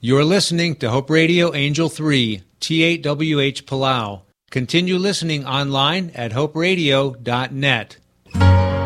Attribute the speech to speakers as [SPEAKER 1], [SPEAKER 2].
[SPEAKER 1] You're listening to Hope Radio Angel 3, T8WH Palau. Continue listening online at hoperadio.net.